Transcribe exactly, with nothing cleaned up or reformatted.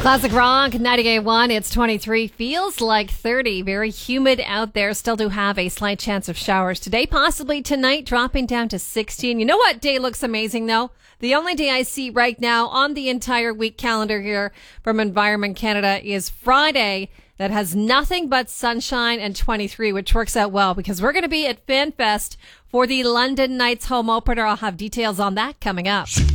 Classic Rock, ninety-eight point one. It's twenty-three. Feels like thirty. Very humid out there. Still do have a slight chance of showers today. Possibly tonight, dropping down to sixteen. You know what day looks amazing, though? The only day I see right now on the entire week calendar here from Environment Canada is Friday. That has nothing but sunshine and twenty-three, which works out well because we're going to be at FanFest for the London Knights home opener. I'll have details on that coming up.